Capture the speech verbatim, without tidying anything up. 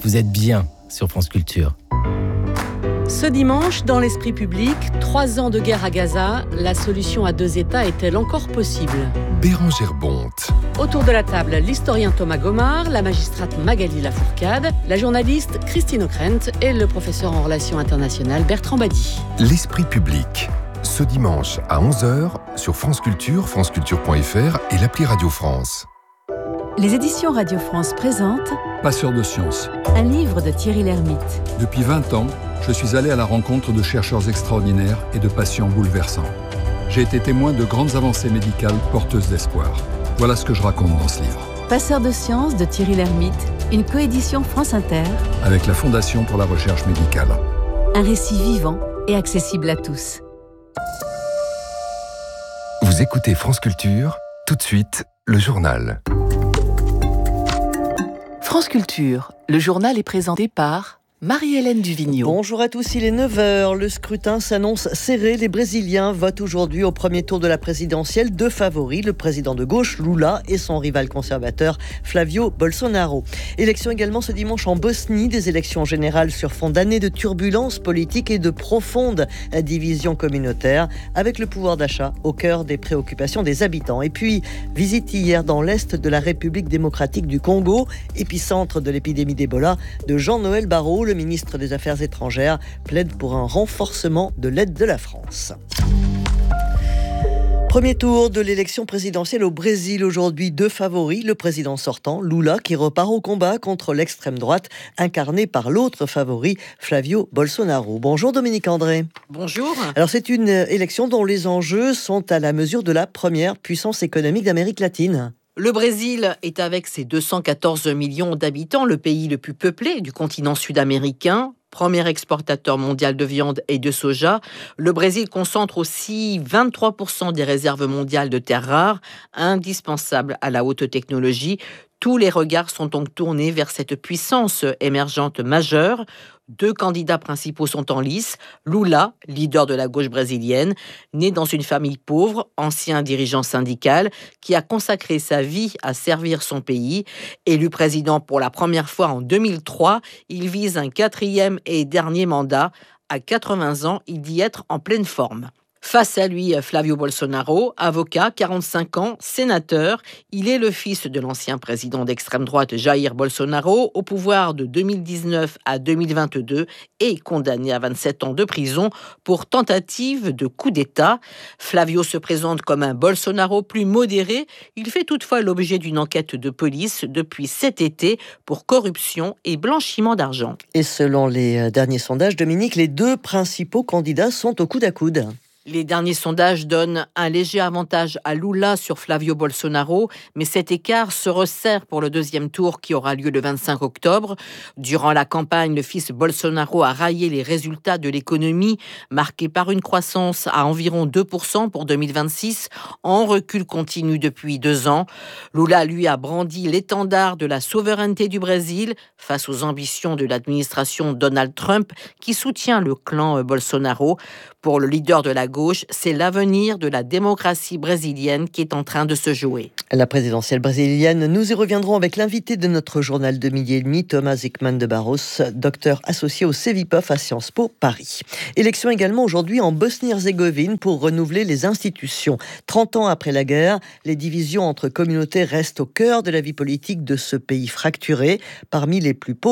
Vous êtes bien sur France Culture. Ce dimanche, dans l'esprit public, trois ans de guerre à Gaza, la solution à deux États est-elle encore possible ? Bérangère Bonte. Autour de la table, l'historien Thomas Gomard, la magistrate Magali Lafourcade, la journaliste Christine Ockrent et le professeur en relations internationales Bertrand Badi. L'esprit public. Ce dimanche à onze heures sur France Culture, franceculture point f r et l'appli Radio France. Les éditions Radio France présentent Passeur de sciences. Un livre de Thierry Lhermitte. Depuis vingt ans, je suis allé à la rencontre de chercheurs extraordinaires et de patients bouleversants. J'ai été témoin de grandes avancées médicales porteuses d'espoir. Voilà ce que je raconte dans ce livre. Passeur de sciences de Thierry Lhermitte, une coédition France Inter avec la Fondation pour la recherche médicale. Un récit vivant et accessible à tous. Vous écoutez France Culture, tout de suite, le journal. France Culture, le journal est présenté par Marie-Hélène Duvigneau. Bonjour à tous, il est neuf heures. Le scrutin s'annonce serré. Les Brésiliens votent aujourd'hui au premier tour de la présidentielle deux favoris, le président de gauche Lula et son rival conservateur Flavio Bolsonaro. Élection également ce dimanche en Bosnie, des élections générales sur fond d'années de turbulences politiques et de profondes divisions communautaires, avec le pouvoir d'achat au cœur des préoccupations des habitants. Et puis, visite hier dans l'est de la République démocratique du Congo, épicentre de l'épidémie d'Ebola, de Jean-Noël Barrot, le ministre des Affaires étrangères, plaide pour un renforcement de l'aide de la France. Premier tour de l'élection présidentielle au Brésil aujourd'hui. Deux favoris, le président sortant, Lula, qui repart au combat contre l'extrême droite, incarné par l'autre favori, Flavio Bolsonaro. Bonjour Dominique André. Bonjour. Alors c'est une élection dont les enjeux sont à la mesure de la première puissance économique d'Amérique latine. Le Brésil est, avec ses deux cent quatorze millions d'habitants, le pays le plus peuplé du continent sud-américain. Premier exportateur mondial de viande et de soja, le Brésil concentre aussi vingt-trois pour cent des réserves mondiales de terres rares, indispensables à la haute technologie. Tous les regards sont donc tournés vers cette puissance émergente majeure. Deux candidats principaux sont en lice. Lula, leader de la gauche brésilienne, né dans une famille pauvre, ancien dirigeant syndical, qui a consacré sa vie à servir son pays. Élu président pour la première fois en deux mille trois, il vise un quatrième et dernier mandat. À quatre-vingts ans, il dit être en pleine forme. Face à lui, Flavio Bolsonaro, avocat, quarante-cinq ans, sénateur. Il est le fils de l'ancien président d'extrême droite Jair Bolsonaro, au pouvoir de deux mille dix-neuf à deux mille vingt-deux et condamné à vingt-sept ans de prison pour tentative de coup d'État. Flavio se présente comme un Bolsonaro plus modéré. Il fait toutefois l'objet d'une enquête de police depuis cet été pour corruption et blanchiment d'argent. Et selon les derniers sondages, Dominique, les deux principaux candidats sont au coude à coude. Les derniers sondages donnent un léger avantage à Lula sur Flavio Bolsonaro, mais cet écart se resserre pour le deuxième tour qui aura lieu le vingt-cinq octobre. Durant la campagne, le fils Bolsonaro a raillé les résultats de l'économie, marqués par une croissance à environ deux pour cent pour deux mille vingt-six, en recul continu depuis deux ans. Lula, lui, a brandi l'étendard de la souveraineté du Brésil face aux ambitions de l'administration Donald Trump, qui soutient le clan Bolsonaro. Pour le leader de la gauche, c'est l'avenir de la démocratie brésilienne qui est en train de se jouer. La présidentielle brésilienne, nous y reviendrons avec l'invité de notre journal de midi et demi, Thomas Hickman de Barros, docteur associé au Cevipof à Sciences Po Paris. Élection également aujourd'hui en Bosnie-Herzégovine pour renouveler les institutions. trente ans après la guerre, les divisions entre communautés restent au cœur de la vie politique de ce pays fracturé. Parmi les plus pauvres,